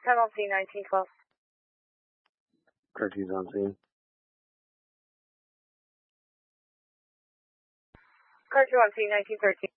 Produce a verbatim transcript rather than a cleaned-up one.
ten on scene, nineteen twelve. Car two's on scene. Car two on scene, nineteen thirteen.